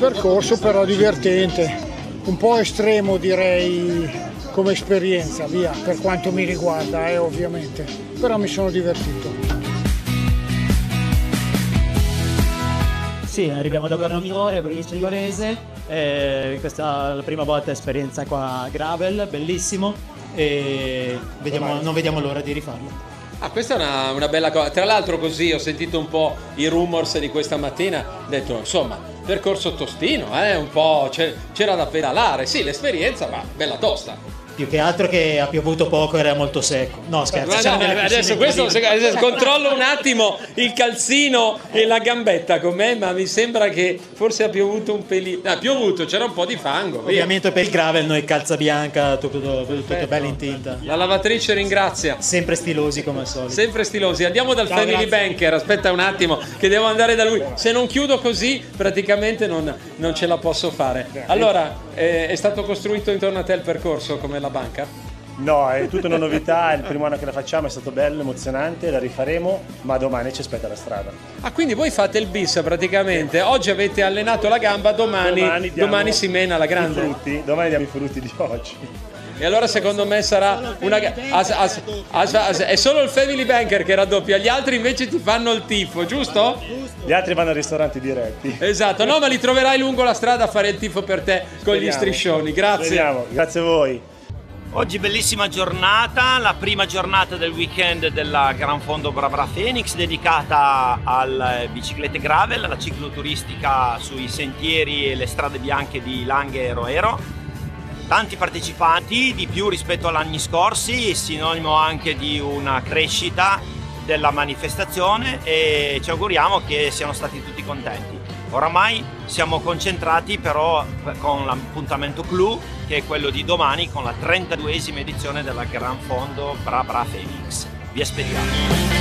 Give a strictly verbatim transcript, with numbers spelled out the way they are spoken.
percorso però divertente, un po' estremo direi come esperienza, via, per quanto mi riguarda, eh, ovviamente, però mi sono divertito. Sì, arriviamo da Bernaminore, provincia di Varese, eh, questa è la prima volta esperienza qua a gravel, bellissimo, e vediamo, non vediamo l'ora di rifarlo. Ah, questa è una, una bella cosa. Tra l'altro così ho sentito un po' i rumors di questa mattina, ho detto insomma, percorso tostino, eh, un po' c'era da pedalare, sì, l'esperienza ma bella tosta. Più che altro che ha piovuto poco, era molto secco. No, scherzo. No, adesso questo adesso controllo un attimo il calzino e la gambetta con me, ma mi sembra che forse ha piovuto un pelino. No, ha piovuto, c'era un po' di fango. Via. Ovviamente per il gravel noi calza bianca, tutto, tutto, tutto bello in tinta. La lavatrice ringrazia. Sempre stilosi come al solito. Sempre stilosi. Andiamo dal Ciao, Family grazie. Banker, aspetta un attimo che devo andare da lui. Se non chiudo così praticamente non, non ce la posso fare. Allora, eh, è stato costruito intorno a te il percorso come la banca? No, è tutta una novità, è il primo anno che la facciamo, è stato bello, emozionante, la rifaremo, ma domani ci aspetta la strada. Ah, quindi voi fate il bis praticamente, oggi avete allenato la gamba, domani, domani, domani si mena la grande. I frutti, domani diamo i frutti di oggi. E allora secondo me sarà una as, as, as, as, è solo il Family Banker che raddoppia, gli altri invece ti fanno il tifo, giusto? Gli altri vanno ai ristoranti diretti. Esatto, no, ma li troverai lungo la strada a fare il tifo per te con Speriamo. Gli striscioni. Grazie. Speriamo. Grazie a voi. Oggi bellissima giornata, la prima giornata del weekend della Gran Fondo Bra Bra Phoenix dedicata alle biciclette gravel, alla cicloturistica sui sentieri e le strade bianche di Langhe e Roero. Tanti partecipanti, di più rispetto agli anni scorsi, sinonimo anche di una crescita della manifestazione, e ci auguriamo che siano stati tutti contenti. Oramai siamo concentrati però con l'appuntamento clou, che è quello di domani con la trentaduesima edizione della Gran Fondo Bra Bra Phoenix. Vi aspettiamo!